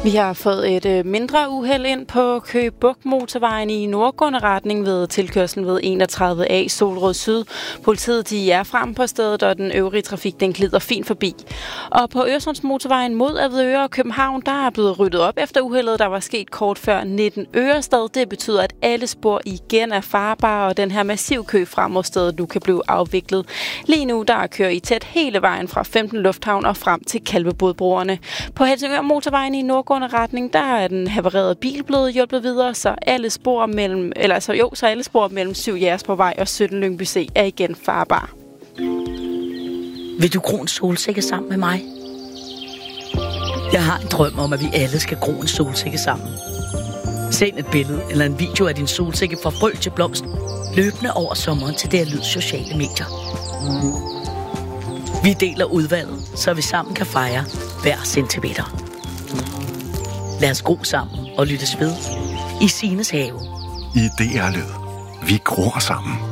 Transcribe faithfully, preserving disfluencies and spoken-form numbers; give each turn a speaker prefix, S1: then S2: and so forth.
S1: Vi har fået et øh, mindre uheld ind på Køge Bugt motorvejen i nordgående retning ved tilkørslen ved enogtredive A Solrød Syd. Politiet de er frem på stedet, og den øvrige trafik den glider fint forbi. Og på Øresundsmotorvejen mod Avedøre og København, der er blevet ryddet op efter uheldet, der var sket kort før nitten Ørestad. Det betyder, at alle spor igen er farbare, og den her massiv kø frem mod stedet nu kan blive afviklet. Lige nu der kører I tæt hele vejen fra femten Lufthavn og frem til Kalvebodbroerne. På Helsingør motorvejen i nordgående retning, der er den havererede bil blevet hjulpet videre, så alle spor mellem, eller altså jo, så alle spor mellem syv Jægersborgvej og sytten Lyngby C er igen farbare.
S2: Vil du gro en solsikke sammen med mig? Jeg har en drøm om, at vi alle skal gro en solsikke sammen. Send et billede eller en video af din solsikke fra frø til blomst, løbende over sommeren til det lyd sociale medier. Vi deler udvalget, så vi sammen kan fejre hver centimeter. Lad os gro sammen og lyttes ved i Sines have.
S3: I D R Lyd. Vi gror sammen.